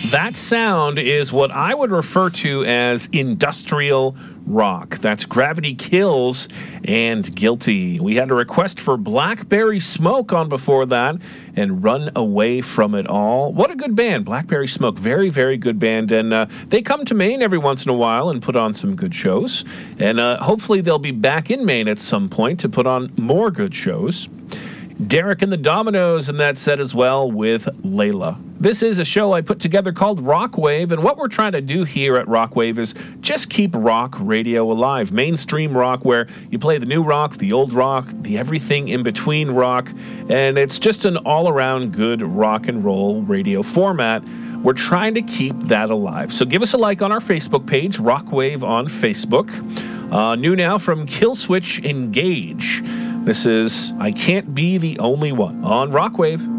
That sound is what I would refer to as industrial rock. That's Gravity Kills and Guilty. We had a request for Blackberry Smoke on before that and Run Away From It All. What a good band, Blackberry Smoke. Very, very good band. And they come to Maine every once in a while and put on some good shows. And hopefully they'll be back in Maine at some point to put on more good shows. Derek and the Dominoes in that set as well with Layla. This is a show I put together called Rockwave, and what we're trying to do here at Rockwave is just keep rock radio alive. Mainstream rock, where you play the new rock, the old rock, the everything in between rock, and it's just an all-around good rock and roll radio format. We're trying to keep that alive. So give us a like on our Facebook page, Rockwave on Facebook. New now from Killswitch Engage. This is I Can't Be the Only One on Rockwave.